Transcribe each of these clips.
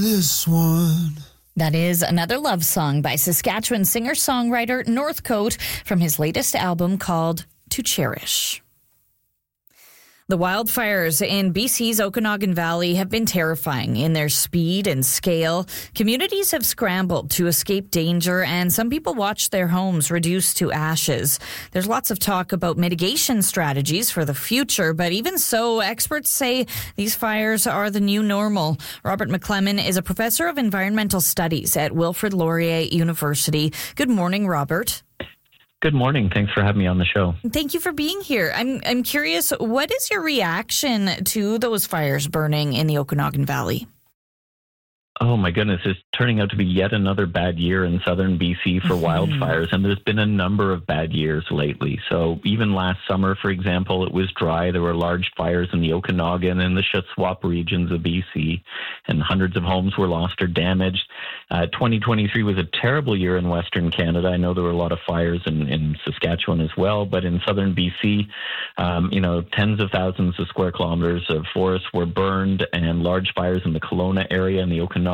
This one. That is Another Love Song by Saskatchewan singer-songwriter Northcote from his latest album called To Cherish. The wildfires in BC's Okanagan Valley have been terrifying in their speed and scale. Communities have scrambled to escape danger, and some people watch their homes reduced to ashes. There's lots of talk about mitigation strategies for the future, but even so, experts say these fires are the new normal. Robert McClellan is a professor of environmental studies at Wilfrid Laurier University. Good morning, Robert. Good morning. Thanks for having me on the show. Thank you for being here. I'm curious, what is your reaction to those fires burning in the Okanagan Valley? Oh my goodness, it's turning out to be yet another bad year in southern BC for wildfires, and there's been a number of bad years lately. So even last summer, for example, it was dry. There were large fires in the Okanagan and the Shuswap regions of BC, and hundreds of homes were lost or damaged. 2023 was a terrible year in Western Canada. I know there were a lot of fires in Saskatchewan as well, but in southern BC, tens of thousands of square kilometers of forests were burned, and large fires in the Kelowna area and the Okanagan.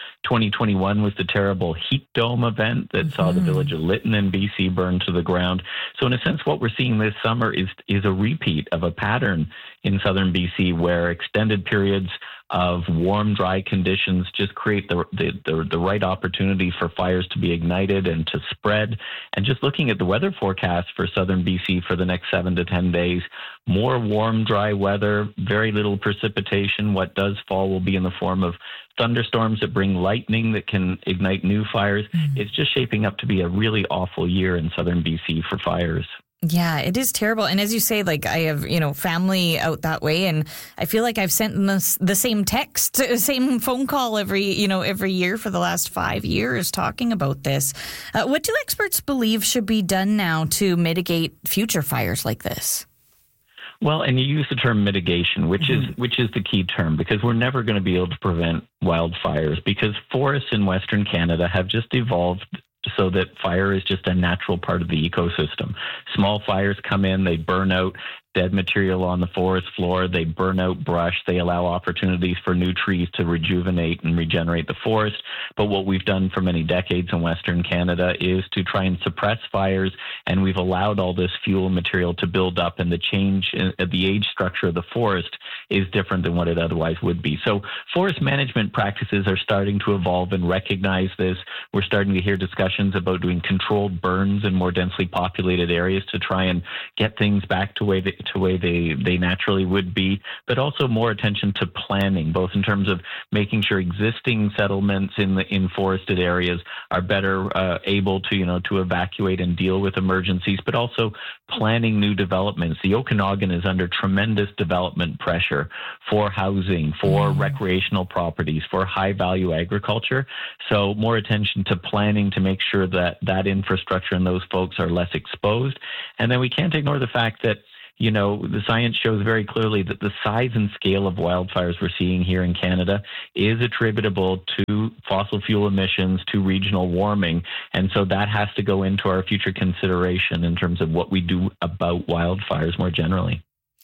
2021 was the terrible heat dome event that saw the village of Lytton in BC burned to the ground. So in a sense, what we're seeing this summer is a repeat of a pattern in southern BC where extended periods of warm, dry conditions just create the right opportunity for fires to be ignited and to spread. And just looking at the weather forecast for southern BC for the next 7 to 10 days, more warm, dry weather, very little precipitation. What does fall will be in the form of thunderstorms that bring lightning that can ignite new fires. It's just shaping up to be a really awful year in southern BC for fires. Yeah, it is terrible. And as you say, like I have, family out that way, and I feel like I've sent them the same text, same phone call every year for the last 5 years talking about this. What do experts believe should be done now to mitigate future fires like this? Well, and you use the term mitigation, which is the key term, because we're never going to be able to prevent wildfires because forests in Western Canada have just evolved so that fire is just a natural part of the ecosystem. Small fires come in, they burn out dead material on the forest floor, they burn out brush, they allow opportunities for new trees to rejuvenate and regenerate the forest. But what we've done for many decades in Western Canada is to try and suppress fires, and we've allowed all this fuel material to build up, and the change in the age structure of the forest is different than what it otherwise would be. So forest management practices are starting to evolve and recognize this. We're starting to hear discussions about doing controlled burns in more densely populated areas to try and get things back to way they naturally would be, but also more attention to planning, both in terms of making sure existing settlements in forested areas are better able to evacuate and deal with emergencies, but also planning new developments. The Okanagan is under tremendous development pressure for housing, for recreational properties, for high-value agriculture. So more attention to planning to make sure that infrastructure and those folks are less exposed. And then we can't ignore the fact that the science shows very clearly that the size and scale of wildfires we're seeing here in Canada is attributable to fossil fuel emissions, to regional warming. And so that has to go into our future consideration in terms of what we do about wildfires more generally.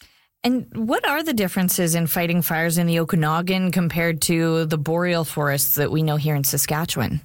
And what are the differences in fighting fires in the Okanagan compared to the boreal forests that we know here in Saskatchewan?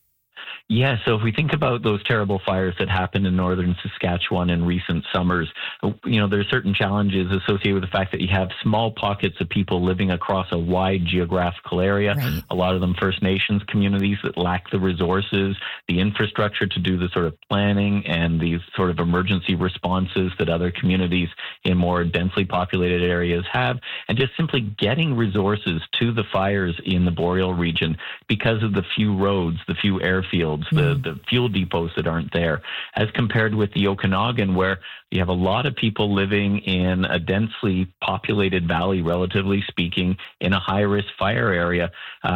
Yeah, so if we think about those terrible fires that happened in northern Saskatchewan in recent summers, there are certain challenges associated with the fact that you have small pockets of people living across a wide geographical area, right. A lot of them First Nations communities that lack the resources, the infrastructure to do the sort of planning and these sort of emergency responses that other communities in more densely populated areas have, and just simply getting resources to the fires in the boreal region because of the few roads, the few airfields, the fuel depots that aren't there, as compared with the Okanagan, where you have a lot of people living in a densely populated valley, relatively speaking, in a high-risk fire area.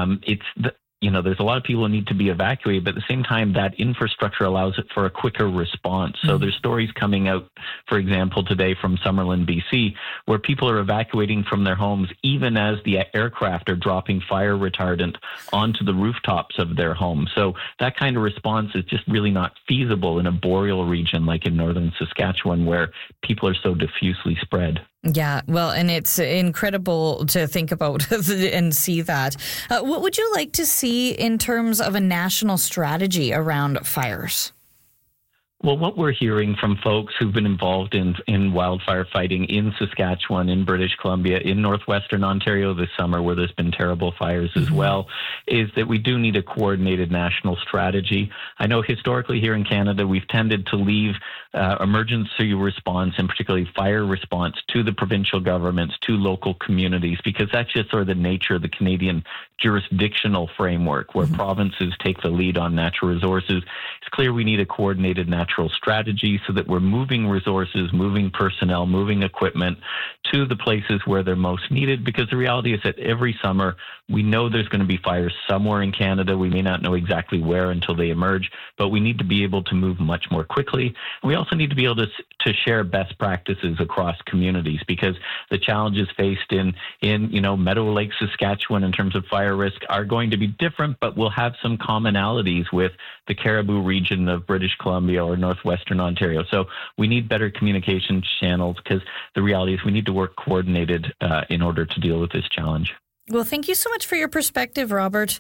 There's a lot of people who need to be evacuated, but at the same time, that infrastructure allows it for a quicker response. So there's stories coming out, for example, today from Summerland, BC, where people are evacuating from their homes even as the aircraft are dropping fire retardant onto the rooftops of their homes. So that kind of response is just really not feasible in a boreal region like in northern Saskatchewan, where people are so diffusely spread. Yeah, well, and it's incredible to think about and see that. What would you like to see in terms of a national strategy around fires? Well, what we're hearing from folks who've been involved in wildfire fighting in Saskatchewan, in British Columbia, in northwestern Ontario this summer, where there's been terrible fires as well, is that we do need a coordinated national strategy. I know historically here in Canada, we've tended to leave emergency response and particularly fire response to the provincial governments, to local communities, because that's just sort of the nature of the Canadian jurisdictional framework where provinces take the lead on natural resources. It's clear we need a coordinated natural strategy so that we're moving resources, moving personnel, moving equipment to the places where they're most needed, because the reality is that every summer we know there's going to be fires somewhere in Canada. We may not know exactly where until they emerge, but we need to be able to move much more quickly. We also need to be able to share best practices across communities, because the challenges faced in Meadow Lake, Saskatchewan in terms of fire risk are going to be different, but we'll have some commonalities with the Cariboo region of British Columbia or northwestern Ontario. So we need better communication channels, because the reality is we need to work coordinated in order to deal with this challenge. Well, thank you so much for your perspective, Robert.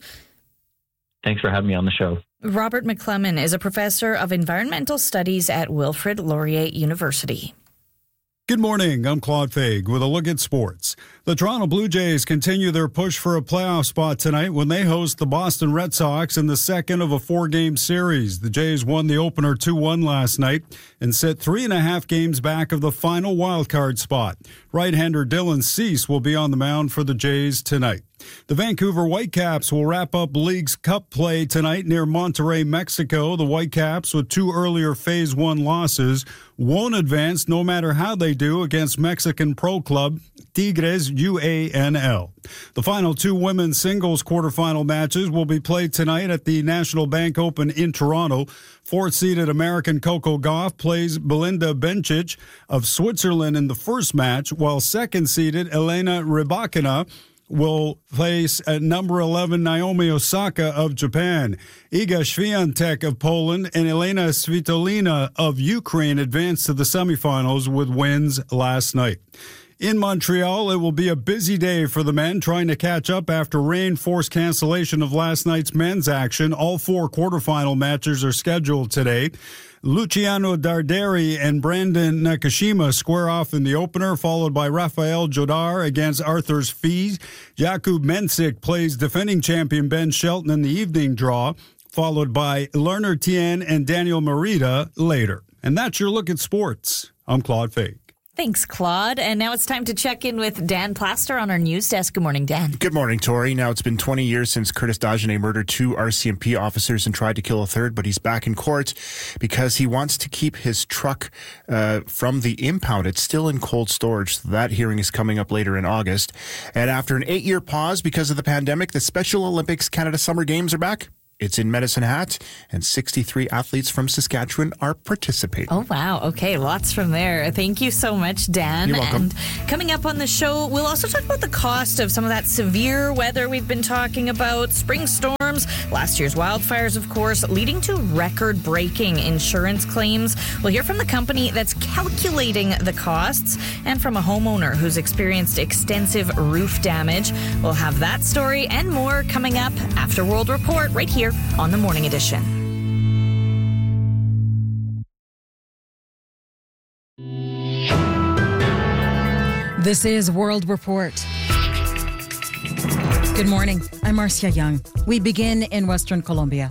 Thanks for having me on the show. Robert McClellan is a professor of environmental studies at Wilfrid Laurier University. Good morning, I'm Claude Faig with a look at sports. The Toronto Blue Jays continue their push for a playoff spot tonight when they host the Boston Red Sox in the second of a 4-game series. The Jays won the opener 2-1 last night and sit 3.5 games back of the final wildcard spot. Right-hander Dylan Cease will be on the mound for the Jays tonight. The Vancouver Whitecaps will wrap up League's Cup play tonight near Monterrey, Mexico. The Whitecaps, with 2 earlier Phase 1 losses, won't advance no matter how they do against Mexican pro club Tigres UANL. The final 2 women's singles quarterfinal matches will be played tonight at the National Bank Open in Toronto. 4th-seeded American Coco Gauff plays Belinda Bencic of Switzerland in the first match, while 2nd-seeded Elena Rybakina will face at number 11 Naomi Osaka of Japan. Iga Swiatek of Poland and Elena Svitolina of Ukraine advanced to the semifinals with wins last night. In Montreal, it will be a busy day for the men trying to catch up after rain forced cancellation of last night's men's action. All 4 quarterfinal matches are scheduled today. Luciano Darderi and Brandon Nakashima square off in the opener, followed by Rafael Jodar against Arthur's Fee. Jakub Mensik plays defending champion Ben Shelton in the evening draw, followed by Lerner Tien and Daniel Merida later. And that's your look at sports. I'm Claude Faig. Thanks, Claude. And now it's time to check in with Dan Plaster on our news desk. Good morning, Dan. Good morning, Tori. Now, it's been 20 years since Curtis Dagenet murdered 2 RCMP officers and tried to kill a third, but he's back in court because he wants to keep his truck from the impound. It's still in cold storage. So that hearing is coming up later in August. And after an 8-year pause because of the pandemic, the Special Olympics Canada Summer Games are back. It's in Medicine Hat, and 63 athletes from Saskatchewan are participating. Oh, wow. Okay, lots from there. Thank you so much, Dan. You're welcome. And coming up on the show, we'll also talk about the cost of some of that severe weather we've been talking about, spring storms, last year's wildfires, of course, leading to record-breaking insurance claims. We'll hear from the company that's calculating the costs and from a homeowner who's experienced extensive roof damage. We'll have that story and more coming up after World Report right here on the Morning Edition. This is World Report. Good morning. I'm Marcia Young. We begin in Western Colombia.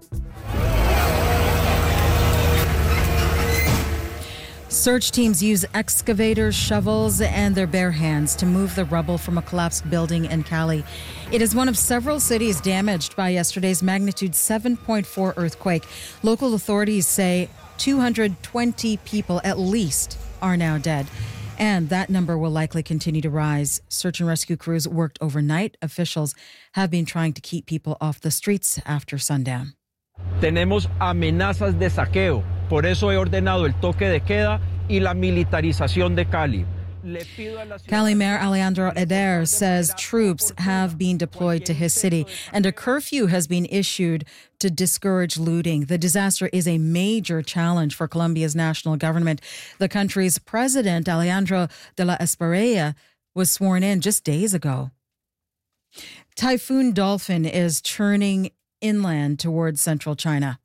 Search teams use excavators, shovels, and their bare hands to move the rubble from a collapsed building in Cali. It is one of several cities damaged by yesterday's magnitude 7.4 earthquake. Local authorities say 220 people at least are now dead. And that number will likely continue to rise. Search and rescue crews worked overnight. Officials have been trying to keep people off the streets after sundown. Tenemos amenazas de saqueo. Por eso he ordenado el toque de queda y la militarización de Cali. Cali Mayor Alejandro Eder says troops have been deployed to his city and a curfew has been issued to discourage looting. The disaster is a major challenge for Colombia's national government. The country's president, Alejandro de la Espriella, was sworn in just days ago. Typhoon Dolphin is churning inland towards central China.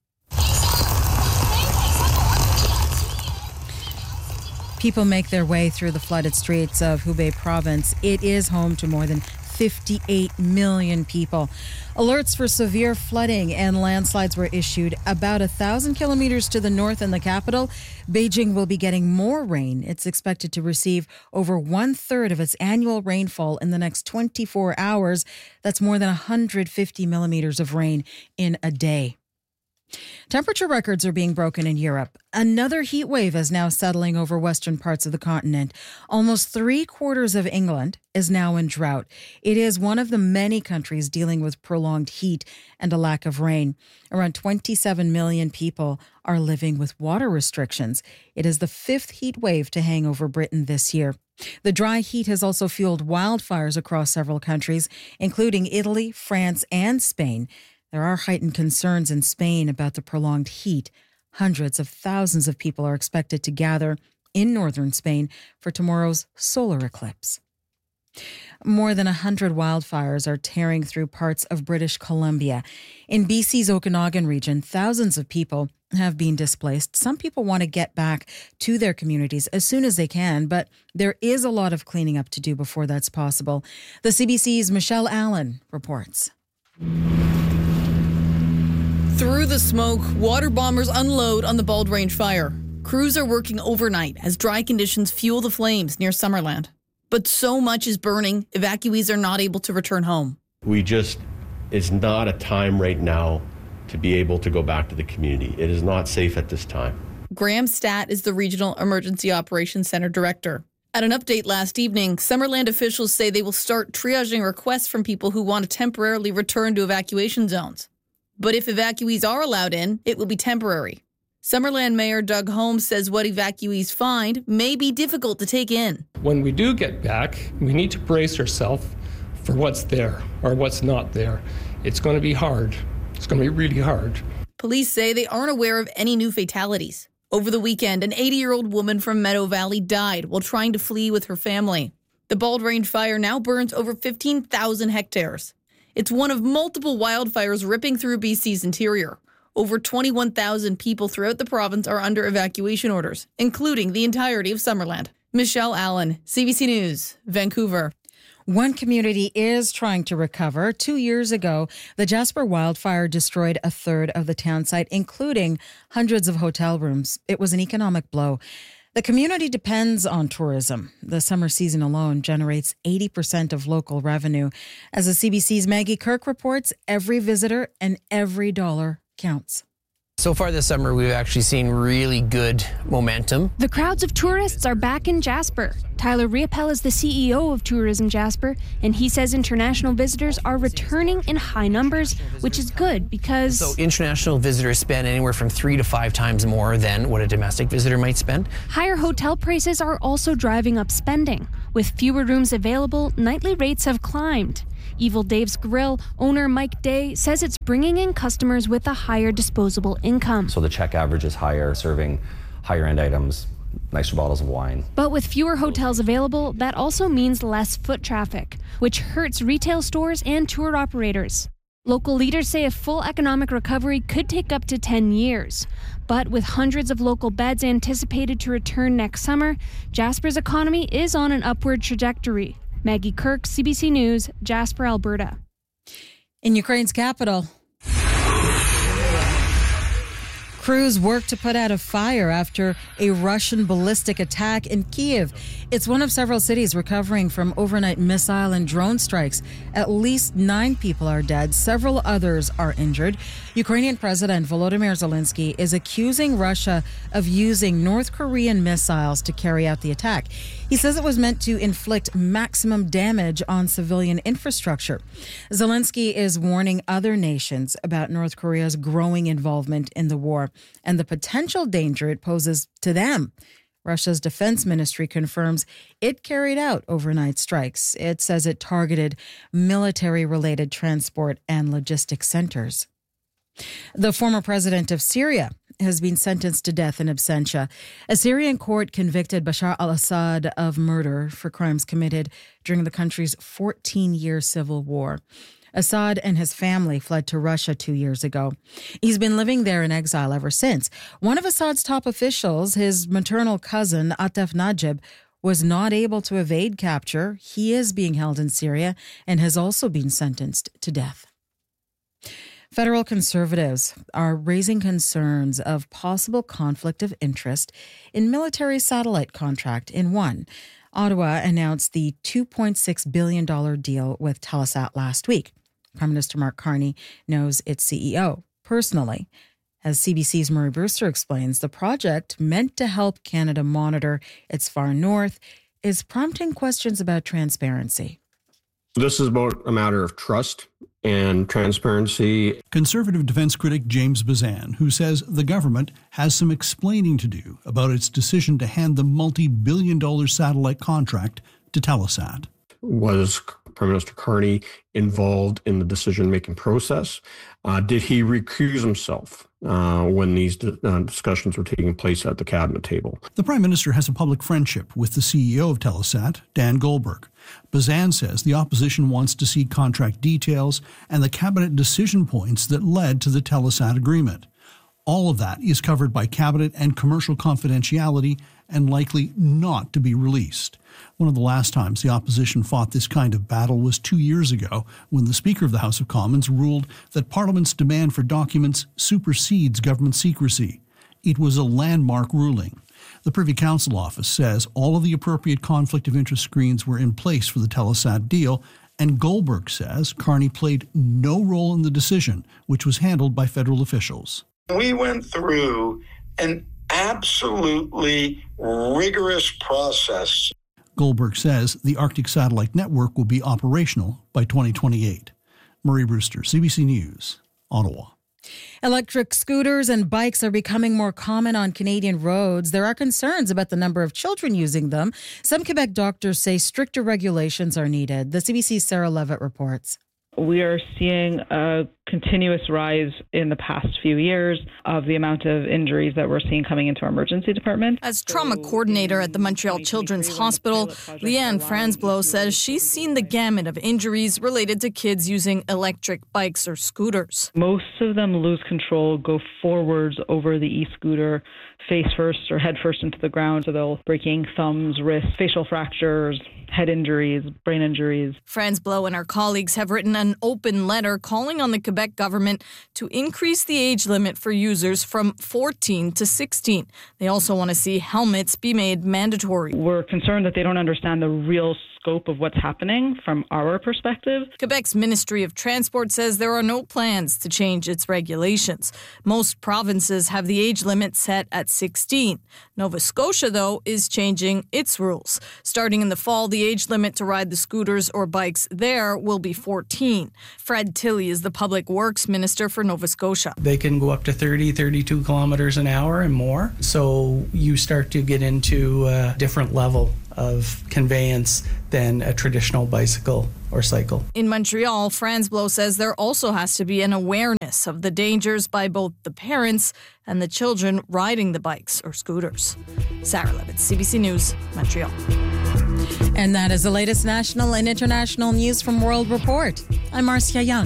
People make their way through the flooded streets of Hubei province. It is home to more than 58 million people. Alerts for severe flooding and landslides were issued about 1,000 kilometers to the north in the capital. Beijing will be getting more rain. It's expected to receive over 1/3 of its annual rainfall in the next 24 hours. That's more than 150 millimeters of rain in a day. Temperature records are being broken in Europe. Another heat wave is now settling over western parts of the continent. Almost 3/4 of England is now in drought. It is one of the many countries dealing with prolonged heat and a lack of rain. Around 27 million people are living with water restrictions. It is the 5th heat wave to hang over Britain this year. The dry heat has also fueled wildfires across several countries, including Italy, France, and Spain. There are heightened concerns in Spain about the prolonged heat. Hundreds of thousands of people are expected to gather in northern Spain for tomorrow's solar eclipse. More than 100 wildfires are tearing through parts of British Columbia. In BC's Okanagan region, thousands of people have been displaced. Some people want to get back to their communities as soon as they can, but there is a lot of cleaning up to do before that's possible. The CBC's Michelle Allen reports. Through the smoke, water bombers unload on the Bald Range fire. Crews are working overnight as dry conditions fuel the flames near Summerland. But so much is burning, evacuees are not able to return home. It's not a time right now to be able to go back to the community. It is not safe at this time. Graham Statt is the Regional Emergency Operations Center Director. At an update last evening, Summerland officials say they will start triaging requests from people who want to temporarily return to evacuation zones. But if evacuees are allowed in, it will be temporary. Summerland Mayor Doug Holmes says what evacuees find may be difficult to take in. When we do get back, we need to brace ourselves for what's there or what's not there. It's going to be hard. It's going to be really hard. Police say they aren't aware of any new fatalities. Over the weekend, an 80-year-old woman from Meadow Valley died while trying to flee with her family. The Bald Range fire now burns over 15,000 hectares. It's one of multiple wildfires ripping through BC's interior. Over 21,000 people throughout the province are under evacuation orders, including the entirety of Summerland. Michelle Allen, CBC News, Vancouver. One community is trying to recover. 2 years ago, the Jasper wildfire destroyed 1/3 of the town site, including hundreds of hotel rooms. It was an economic blow. The community depends on tourism. The summer season alone generates 80% of local revenue. As the CBC's Maggie Kirk reports, every visitor and every dollar counts. So far this summer, we've actually seen really good momentum. The crowds of tourists are back in Jasper. Tyler Riopel is the CEO of Tourism Jasper, and he says international visitors are returning in high numbers, which is good because... So international visitors spend anywhere from 3 to 5 times more than what a domestic visitor might spend. Higher hotel prices are also driving up spending. With fewer rooms available, nightly rates have climbed. Evil Dave's Grill owner Mike Day says it's bringing in customers with a higher disposable income. So the check average is higher, serving higher end items, nicer bottles of wine. But with fewer hotels available, that also means less foot traffic, which hurts retail stores and tour operators. Local leaders say a full economic recovery could take up to 10 years. But with hundreds of local beds anticipated to return next summer, Jasper's economy is on an upward trajectory. Maggie Kirk, CBC News, Jasper, Alberta. In Ukraine's capital, crews work to put out a fire after a Russian ballistic attack in Kyiv. It's one of several cities recovering from overnight missile and drone strikes. At least 9 people are dead. Several others are injured. Ukrainian President Volodymyr Zelensky is accusing Russia of using North Korean missiles to carry out the attack. He says it was meant to inflict maximum damage on civilian infrastructure. Zelensky is warning other nations about North Korea's growing involvement in the war and the potential danger it poses to them. Russia's defense ministry confirms it carried out overnight strikes. It says it targeted military-related transport and logistics centers. The former president of Syria has been sentenced to death in absentia. A Syrian court convicted Bashar al-Assad of murder for crimes committed during the country's 14-year civil war. Assad and his family fled to Russia 2 years ago. He's been living there in exile ever since. One of Assad's top officials, his maternal cousin, Atef Najib, was not able to evade capture. He is being held in Syria and has also been sentenced to death. Federal conservatives are raising concerns of possible conflict of interest in military satellite contract in one. Ottawa announced the $2.6 billion deal with Telesat last week. Prime Minister Mark Carney knows its CEO personally. As CBC's Murray Brewster explains, the project, meant to help Canada monitor its far north, is prompting questions about transparency. This is about a matter of trust and transparency. Conservative defense critic James Bazan, who says the government has some explaining to do about its decision to hand the multi-billion-dollar satellite contract to Telesat. Was Prime Minister Carney involved in the decision-making process? Did he recuse himself when these discussions were taking place at the cabinet table? The Prime Minister has a public friendship with the CEO of Telesat, Dan Goldberg. Bazan says the opposition wants to see contract details and the cabinet decision points that led to the Telesat agreement. All of that is covered by cabinet and commercial confidentiality and likely not to be released. One of the last times the opposition fought this kind of battle was 2 years ago when the Speaker of the House of Commons ruled that Parliament's demand for documents supersedes government secrecy. It was a landmark ruling. The Privy Council office says all of the appropriate conflict of interest screens were in place for the Telesat deal, and Goldberg says Carney played no role in the decision, which was handled by federal officials. We went through an absolutely rigorous process. Goldberg says the Arctic Satellite Network will be operational by 2028. Murray Brewster, CBC News, Ottawa. Electric scooters and bikes are becoming more common on Canadian roads. There are concerns about the number of children using them. Some Quebec doctors say stricter regulations are needed. The CBC's Sarah Levitt reports. We are seeing a continuous rise in the past few years of the amount of injuries that we're seeing coming into our emergency department. As trauma coordinator at the Montreal Children's Hospital, Leanne Franzblow says she's seen the gamut of injuries related to kids using electric bikes or scooters. Most of them lose control, go forwards over the e-scooter, face first or head first into the ground, so they'll breaking thumbs, wrists, facial fractures, head injuries, brain injuries. Franzblow and her colleagues have written an open letter calling on the Quebec government to increase the age limit for users from 14 to 16. They also want to see helmets be made mandatory. We're concerned that they don't understand the real scope of what's happening from our perspective. Quebec's Ministry of Transport says there are no plans to change its regulations. Most provinces have the age limit set at 16. Nova Scotia, though, is changing its rules. Starting in the fall, the age limit to ride the scooters or bikes there will be 14. Fred Tilley is the Public Works Minister for Nova Scotia. They can go up to 30, 32 kilometers an hour and more. So you start to get into a different level of conveyance than a traditional bicycle or cycle. In Montreal, Franzblow says there also has to be an awareness of the dangers by both the parents and the children riding the bikes or scooters. Sarah Levitt, CBC News, Montreal. And that is the latest national and international news from World Report. I'm Marcia Young.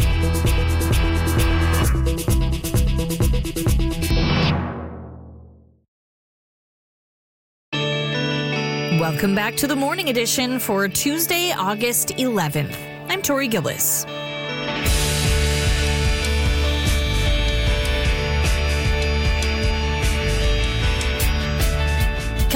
Welcome back to the Morning Edition for Tuesday, August 11th. I'm Tori Gillis.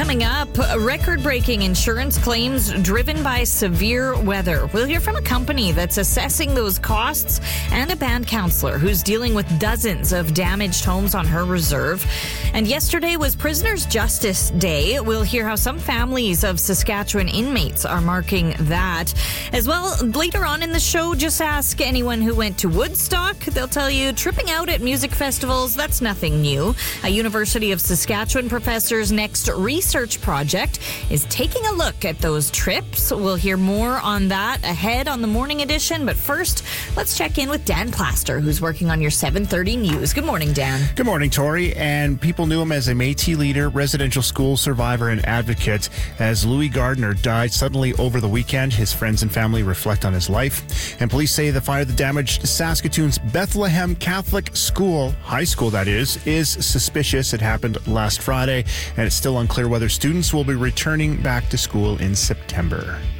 Coming up, record-breaking insurance claims driven by severe weather. We'll hear from a company that's assessing those costs and a band counselor who's dealing with dozens of damaged homes on her reserve. And yesterday was Prisoners' Justice Day. We'll hear how some families of Saskatchewan inmates are marking that. As well, later on in the show, just ask anyone who went to Woodstock. They'll tell you tripping out at music festivals, that's nothing new. A University of Saskatchewan professor's next research project is taking a look at those trips. We'll hear more on that ahead on the morning edition. But first, let's check in with Dan Plaster, who's working on your 7:30 news. Good morning, Dan. Good morning, Tori. And people knew him as a Métis leader, residential school survivor, and advocate. As Louis Gardner died suddenly over the weekend, his friends and family reflect on his life. And police say the fire that damaged Saskatoon's Bethlehem Catholic School, high school that is suspicious. It happened last Friday, and it's still unclear whether students will be returning back to school in September.